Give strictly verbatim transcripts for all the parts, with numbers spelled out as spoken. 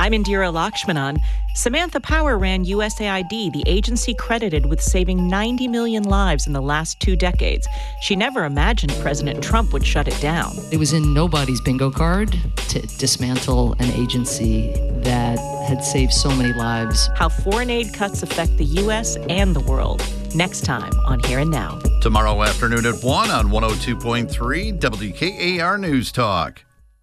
I'm Indira Lakshmanan. Samantha Power ran U S A I D, the agency credited with saving ninety million lives in the last two decades. She never imagined President Trump would shut it down. It was in nobody's bingo card to dismantle an agency that had saved so many lives. How foreign aid cuts affect the U S and the world. Next time on Here and Now. Tomorrow afternoon at one on one oh two point three W K A R News Talk.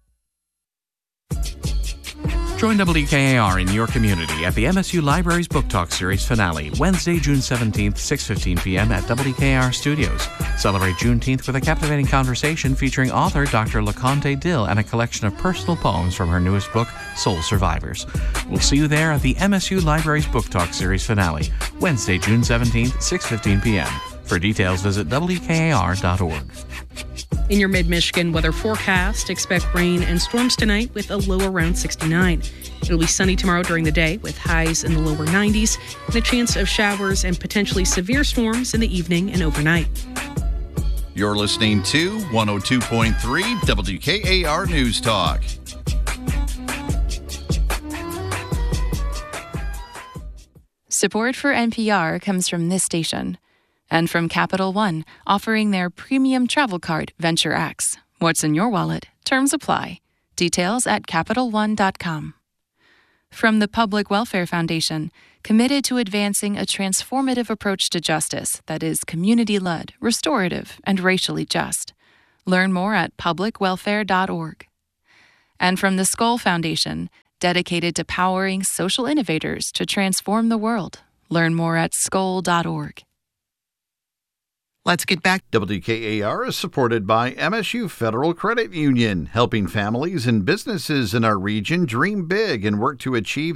Join W K A R in your community at the M S U Libraries Book Talk Series finale, Wednesday, June seventeenth, six fifteen p.m. at W K A R Studios. Celebrate Juneteenth with a captivating conversation featuring author Doctor LaConte Dill and a collection of personal poems from her newest book, Soul Survivors. We'll see you there at the M S U Libraries Book Talk Series finale, Wednesday, June seventeenth, six fifteen p.m. For details, visit W K A R dot org. In your mid-Michigan weather forecast, expect rain and storms tonight with a low around sixty-nine. It'll be sunny tomorrow during the day with highs in the lower nineties and a chance of showers and potentially severe storms in the evening and overnight. You're listening to one oh two point three W K A R News Talk. Support for N P R comes from this station. And from Capital One, offering their premium travel card, Venture X. What's in your wallet? Terms apply. Details at Capital One dot com. From the Public Welfare Foundation, committed to advancing a transformative approach to justice that is community-led, restorative, and racially just. Learn more at public welfare dot org. And from the Skoll Foundation, dedicated to powering social innovators to transform the world. Learn more at skoll dot org. Let's get back. W K A R is supported by M S U Federal Credit Union, helping families and businesses in our region dream big and work to achieve